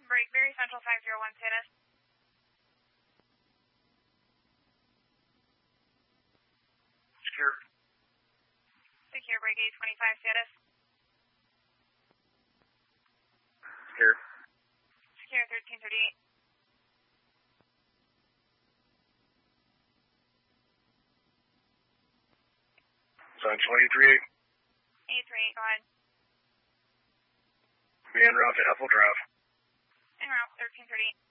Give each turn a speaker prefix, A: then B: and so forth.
A: Brakeberry Central 501 status.
B: Secure.
A: Secure break 825 status.
B: Secure.
A: Secure 1338.
B: 723.
A: 838, go ahead.
B: Be en route to Ethel Drive.
A: En route 1338.